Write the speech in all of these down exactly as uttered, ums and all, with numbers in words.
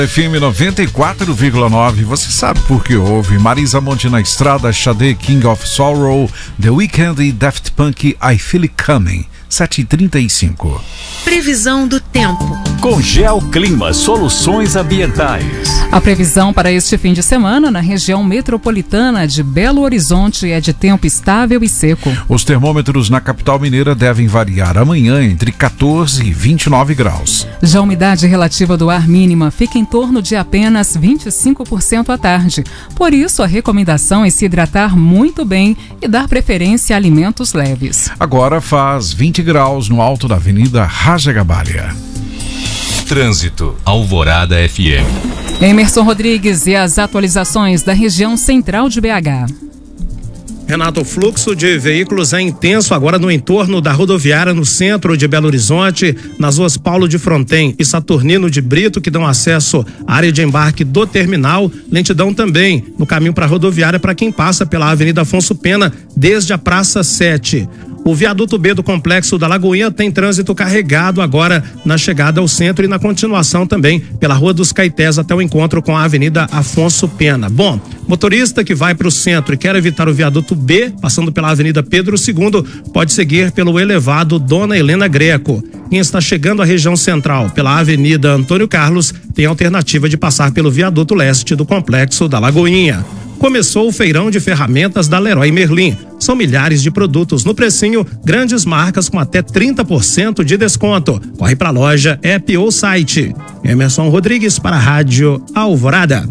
F M noventa e quatro vírgula nove, você sabe por que houve Marisa Monte na estrada, Sade, King of Sorrow, The Weeknd e Daft Punk, I Feel It Coming, sete e trinta e cinco. Previsão do tempo. Com Geoclima Soluções Ambientais. A previsão para este fim de semana na região metropolitana de Belo Horizonte é de tempo estável e seco. Os termômetros na capital mineira devem variar amanhã entre quatorze e vinte e nove graus. Já a umidade relativa do ar mínima fica em torno de apenas vinte e cinco por cento à tarde. Por isso, a recomendação é se hidratar muito bem e dar preferência a alimentos leves. Agora faz vinte graus no alto da Avenida Raja Gabalha. Trânsito, Alvorada F M. Emerson Rodrigues e as atualizações da região central de B H. Renato, o fluxo de veículos é intenso agora no entorno da rodoviária no centro de Belo Horizonte, nas ruas Paulo de Fronten e Saturnino de Brito, que dão acesso à área de embarque do terminal. Lentidão também no caminho para a rodoviária para quem passa pela Avenida Afonso Pena, desde a Praça sete. O viaduto B do Complexo da Lagoinha tem trânsito carregado agora na chegada ao centro e na continuação também pela Rua dos Caetés até o encontro com a Avenida Afonso Pena. Bom, motorista que vai para o centro e quer evitar o viaduto B, passando pela Avenida Pedro segundo, pode seguir pelo elevado Dona Helena Greco. Quem está chegando à região central pela Avenida Antônio Carlos tem alternativa de passar pelo viaduto leste do Complexo da Lagoinha. Começou o feirão de ferramentas da Leroy Merlin. São milhares de produtos no precinho, grandes marcas com até trinta por cento de desconto. Corre pra loja, app ou site. Emerson Rodrigues para a Rádio Alvorada.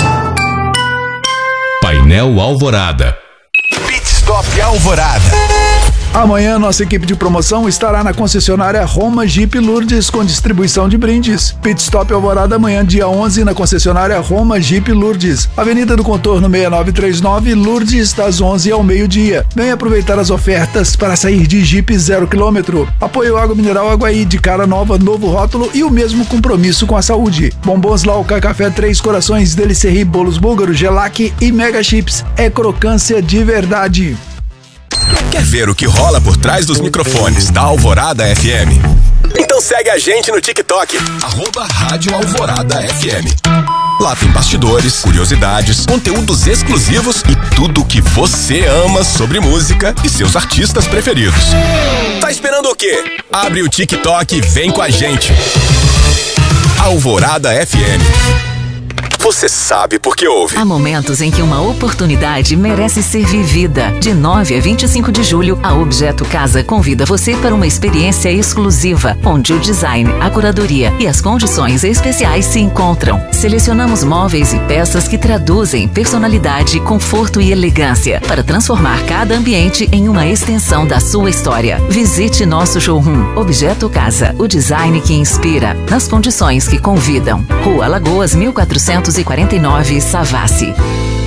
Painel Alvorada. Pit Stop Alvorada. Amanhã, nossa equipe de promoção estará na concessionária Roma Jeep Lourdes com distribuição de brindes. Pit Stop Alvorada amanhã, dia onze, na concessionária Roma Jeep Lourdes. Avenida do Contorno seis nove três nove, Lourdes, das onze ao meio-dia. Venha aproveitar as ofertas para sair de Jeep zero quilômetro. Apoio Água Mineral Aguaí, de cara nova, novo rótulo e o mesmo compromisso com a saúde. Bombons Lauca, Café Três Corações, Delicerri, Bolos Búlgaros, Gelac e Mega Chips. É crocância de verdade. Quer ver o que rola por trás dos microfones da Alvorada F M? Então segue a gente no TikTok, arroba Rádio Alvorada F M. Lá tem bastidores, curiosidades, conteúdos exclusivos e tudo o que você ama sobre música e seus artistas preferidos. Tá esperando o quê? Abre o TikTok e vem com a gente. Alvorada F M. Você sabe por que ouve. Há momentos em que uma oportunidade merece ser vivida. De nove a vinte e cinco de julho, a Objeto Casa convida você para uma experiência exclusiva, onde o design, a curadoria e as condições especiais se encontram. Selecionamos móveis e peças que traduzem personalidade, conforto e elegância, para transformar cada ambiente em uma extensão da sua história. Visite nosso showroom Objeto Casa, o design que inspira, nas condições que convidam. Rua Alagoas, mil quatrocentos e quarenta e nove, Savassi.